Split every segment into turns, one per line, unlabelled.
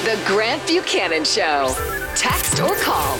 The Grant Buchanan Show. Text or call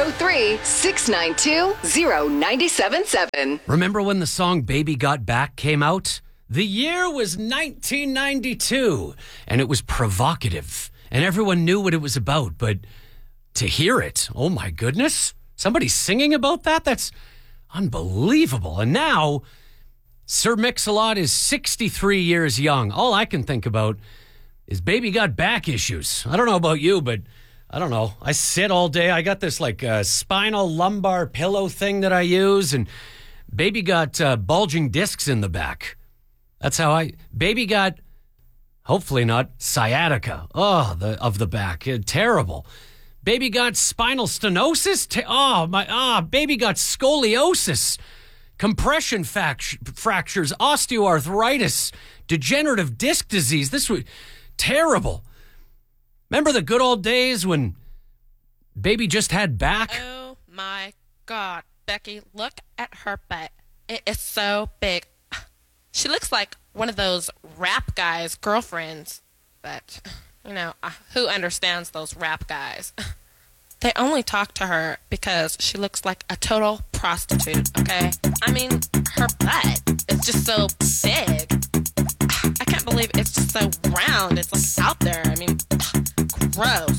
403-692-0977.
Remember when the song Baby Got Back came out? The year was 1992, and it was provocative, and everyone knew what it was about, but to hear it, oh my goodness, somebody singing about that? That's unbelievable. And now, Sir Mix-a-Lot is 63 years young. All I can think about is Baby got back issues. I don't know about you, but I don't know. I sit all day. I got this spinal lumbar pillow thing that I use, and Baby got bulging discs in the back. That's how Baby got, hopefully not, sciatica. Of the back. Terrible. Baby got spinal stenosis. Baby got scoliosis. Compression fractures, osteoarthritis, degenerative disc disease. This was terrible. Remember the good old days when Baby just had back?
Oh my God, Becky, look at her butt. It is so big. She looks like one of those rap guys' girlfriends, but, who understands those rap guys? They only talk to her because she looks like a total prostitute, okay? I mean, her butt is just so big. I can't believe it's just so round. It's out there. I mean, gross.